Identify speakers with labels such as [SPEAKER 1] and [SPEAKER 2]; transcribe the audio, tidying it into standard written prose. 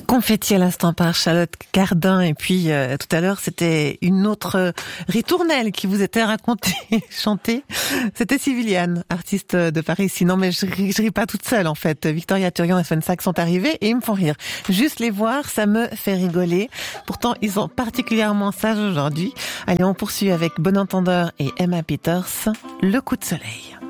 [SPEAKER 1] Confetti à l'instant par Charlotte Cardin, et puis tout à l'heure c'était une autre ritournelle qui vous était racontée, chantée. C'était Civiliane, artiste de Paris. Sinon, mais je ris pas toute seule en fait. Victoria Turion et Sven Sack sont arrivés et ils me font rire. Juste les voir, ça me fait rigoler. Pourtant, ils sont particulièrement sages aujourd'hui. Allez, on poursuit avec Bon Entendeur et Emma Peters, Le coup de soleil.